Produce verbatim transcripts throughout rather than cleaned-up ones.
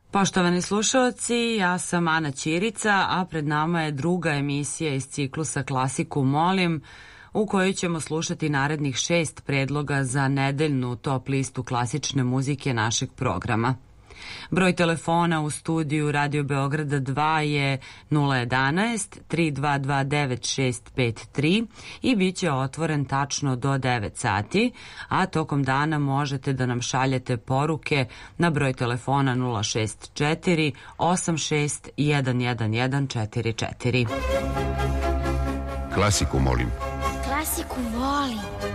Poštovani slušalci, ja sam Ana Ćirica, a pred nama je druga emisija iz ciklusa Klasiku molim, u kojoj ćemo slušati narednih šest predloga za nedeljnu top listu klasične muzike našeg programa. Broj telefona u studiju Radio Beograda dva je nula jedanaest tri dva dva devet šest pet tri i bit će otvoren tačno do devet sati, a tokom dana možete da nam šaljete poruke na broj telefona nula šest četiri osam šest jedan jedan jedan četiri četiri. Klasiku molim. Klasiku volim.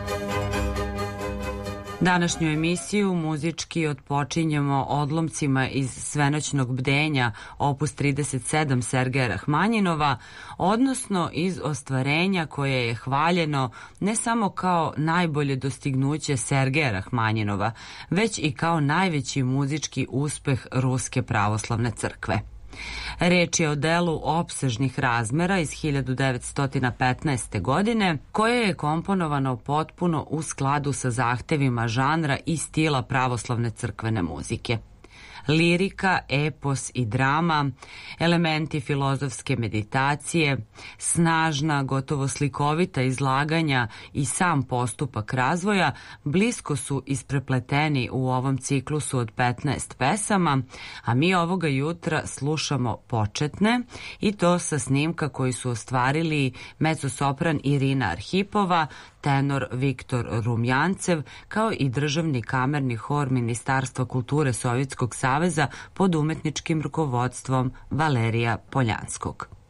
Današnju emisiju muzički otpočinjemo odlomcima iz Svenoćnog bdenja opus trideset sedam Sergeja Rahmanjinova, odnosno iz ostvarenja koje je hvaljeno ne samo kao najbolje dostignuće Sergeja Rahmanjinova, već i kao najveći muzički uspeh Ruske pravoslavne crkve. Reč je o delu opsežnih razmera iz hiljadu devetsto petnaeste. godine, koje je komponovano potpuno u skladu sa zahtevima žanra i stila pravoslavne crkvene muzike. Lirika, epos i drama, elementi filozofske meditacije, snažna, gotovo slikovita izlaganja i sam postupak razvoja blisko su isprepleteni u ovom ciklusu od petnaest pesama, a mi ovoga jutra slušamo početne i to sa snimka koji su ostvarili mezzosopran Irina Arhipova, tenor Viktor Rumjancev, kao i državni kamerni hor Ministarstva kulture Sovjetskog saveza pod umetničkim rukovodstvom Valerija Poljanskog.